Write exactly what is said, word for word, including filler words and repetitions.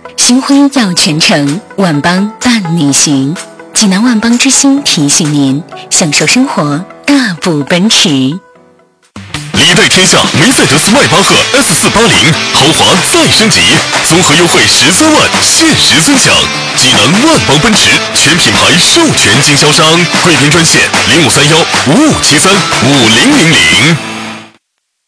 星辉耀全城，万邦伴你行。济南万邦之星提醒您，享受生活，大步奔驰。 礼拜天下梅赛德斯迈巴赫 S 四八零豪华再升级，综合优惠十三万，限时尊享。济南万邦奔驰全品牌授权经销商，贵宾专线零五三幺五五七三五零零零。